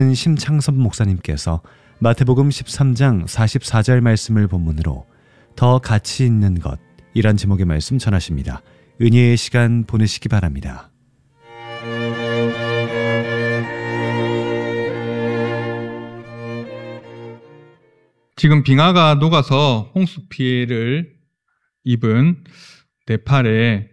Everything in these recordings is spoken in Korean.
심창섭 목사님께서 마태복음 13장 44절 말씀을 본문으로 더 가치 있는 것이란 제목의 말씀 전하십니다. 은혜의 시간 보내시기 바랍니다. 지금 빙하가 녹아서 홍수 피해를 입은 네팔에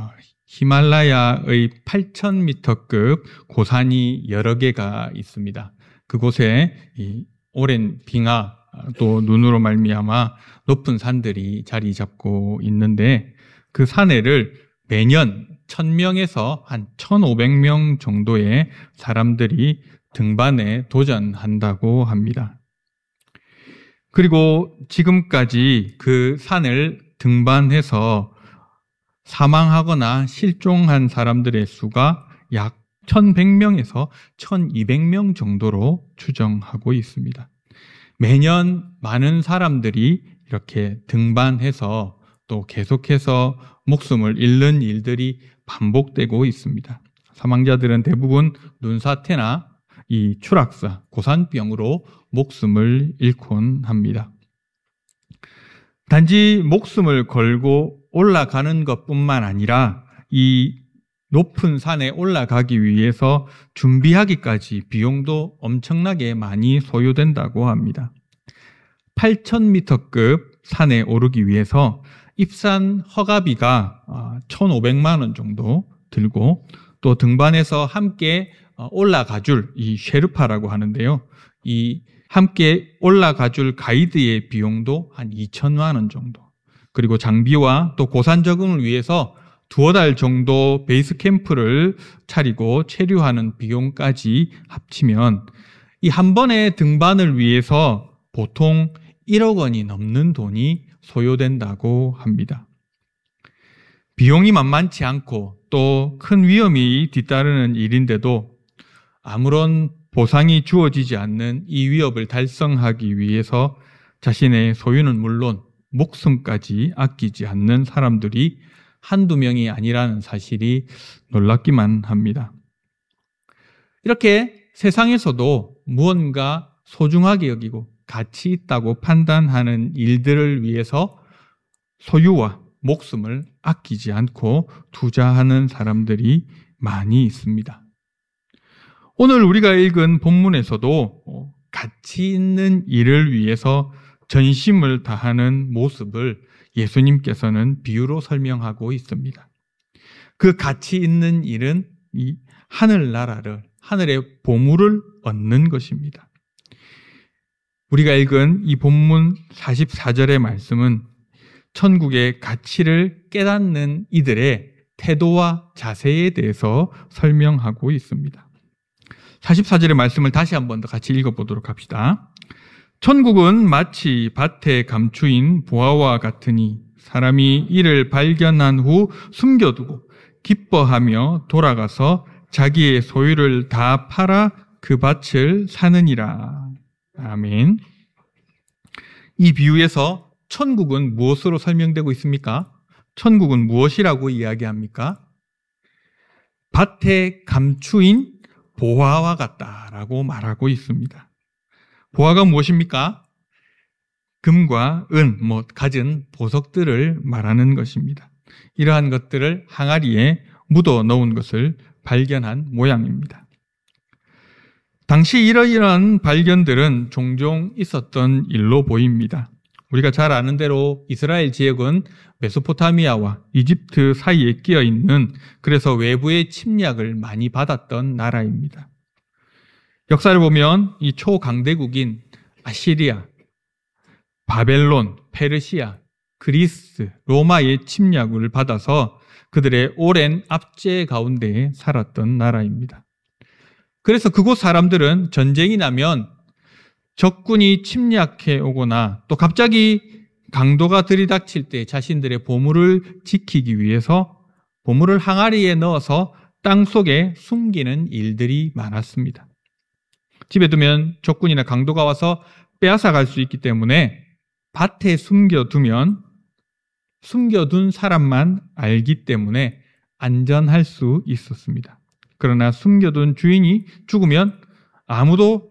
히말라야의 8,000m급 고산이 여러 개가 있습니다. 그곳에 이 오랜 빙하 또 눈으로 말미암아 높은 산들이 자리 잡고 있는데 그 산에를 매년 1,000명에서 한 1,500명 정도의 사람들이 등반에 도전한다고 합니다. 그리고 지금까지 그 산을 등반해서 사망하거나 실종한 사람들의 수가 약 1,100명에서 1,200명 정도로 추정하고 있습니다. 매년 많은 사람들이 이렇게 등반해서 또 계속해서 목숨을 잃는 일들이 반복되고 있습니다. 사망자들은 대부분 눈사태나 이 추락사, 고산병으로 목숨을 잃곤 합니다. 단지 목숨을 걸고 올라가는 것뿐만 아니라 이 높은 산에 올라가기 위해서 준비하기까지 비용도 엄청나게 많이 소요된다고 합니다. 8,000m급 산에 오르기 위해서 입산 허가비가 1,500만 원 정도 들고 또 등반해서 함께 올라가줄 이 쉐르파라고 하는데요. 이 함께 올라가줄 가이드의 비용도 한 2천만 원 정도. 그리고 장비와 또 고산 적응을 위해서 2달 정도 베이스 캠프를 차리고 체류하는 비용까지 합치면 이 한 번의 등반을 위해서 보통 1억 원이 넘는 돈이 소요된다고 합니다. 비용이 만만치 않고 또 큰 위험이 뒤따르는 일인데도 아무런 보상이 주어지지 않는 이 위협을 달성하기 위해서 자신의 소유는 물론 목숨까지 아끼지 않는 사람들이 한두 명이 아니라는 사실이 놀랍기만 합니다. 이렇게 세상에서도 무언가 소중하게 여기고 가치 있다고 판단하는 일들을 위해서 소유와 목숨을 아끼지 않고 투자하는 사람들이 많이 있습니다. 오늘 우리가 읽은 본문에서도 가치 있는 일을 위해서 전심을 다하는 모습을 예수님께서는 비유로 설명하고 있습니다. 그 가치 있는 일은 이 하늘나라를, 하늘의 보물을 얻는 것입니다. 우리가 읽은 이 본문 44절의 말씀은 천국의 가치를 깨닫는 이들의 태도와 자세에 대해서 설명하고 있습니다. 44절의 말씀을 다시 한 번 더 같이 읽어보도록 합시다. 천국은 마치 밭에 감추인 보화와 같으니 사람이 이를 발견한 후 숨겨두고 기뻐하며 돌아가서 자기의 소유를 다 팔아 그 밭을 사느니라. 아멘. 이 비유에서 천국은 무엇으로 설명되고 있습니까? 천국은 무엇이라고 이야기합니까? 밭에 감추인 보화와 같다라고 말하고 있습니다. 보화가 무엇입니까? 금과 은, 갖은 보석들을 말하는 것입니다. 이러한 것들을 항아리에 묻어 놓은 것을 발견한 모양입니다. 당시 이러이러한 발견들은 종종 있었던 일로 보입니다. 우리가 잘 아는 대로 이스라엘 지역은 메소포타미아와 이집트 사이에 끼어 있는, 그래서 외부의 침략을 많이 받았던 나라입니다. 역사를 보면 이 초강대국인 아시리아, 바벨론, 페르시아, 그리스, 로마의 침략을 받아서 그들의 오랜 압제 가운데 살았던 나라입니다. 그래서 그곳 사람들은 전쟁이 나면 적군이 침략해 오거나 또 갑자기 강도가 들이닥칠 때 자신들의 보물을 지키기 위해서 보물을 항아리에 넣어서 땅속에 숨기는 일들이 많았습니다. 집에 두면 적군이나 강도가 와서 빼앗아갈 수 있기 때문에 밭에 숨겨두면 숨겨둔 사람만 알기 때문에 안전할 수 있었습니다. 그러나 숨겨둔 주인이 죽으면 아무도